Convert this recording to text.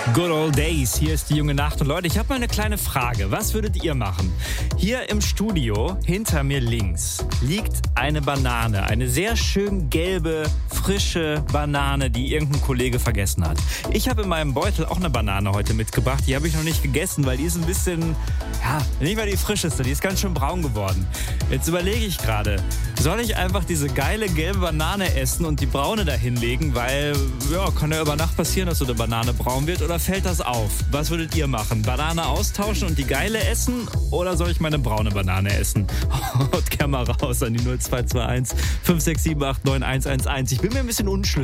Good old days, hier ist die junge Nacht. Und Leute, ich habe mal eine kleine Frage. Was würdet ihr machen? Hier im Studio, hinter mir links, liegt eine Banane. Eine sehr schön gelbe, frische Banane, die irgendein Kollege vergessen hat. Ich habe in meinem Beutel auch eine Banane heute mitgebracht. Die habe ich noch nicht gegessen, weil die ist ein bisschen, nicht mehr die frischeste. Die ist ganz schön braun geworden. Jetzt überlege ich gerade, soll ich einfach diese geile gelbe Banane essen und die braune da hinlegen? Weil, kann ja über Nacht passieren, dass so eine Banane braun wird. Oder fällt das auf? Was würdet ihr machen? Banane austauschen und die geile essen? Oder soll ich meine braune Banane essen? Haut gerne mal raus an die 0221 567 89111. Ich bin mir ein bisschen unschlüssig.